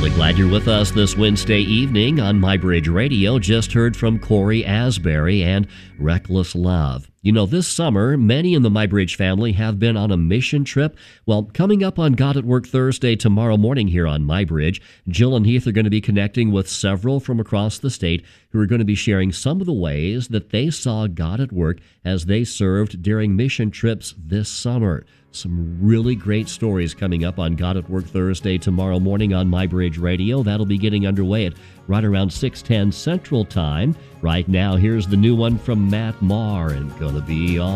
Really glad you're with us this Wednesday evening on MyBridge Radio. Just heard from Corey Asbury and Reckless Love. You know, this summer, many in the MyBridge family have been on a mission trip. Well, coming up on God at Work Thursday tomorrow morning here on MyBridge, Jill and Heath are going to be connecting with several from across the state who are going to be sharing some of the ways that they saw God at work as they served during mission trips this summer. Some really great stories coming up on God at Work Thursday tomorrow morning on MyBridge Radio. That'll be getting underway at right around 6:10 Central Time. Right now, here's the new one from Matt Maher and gonna be on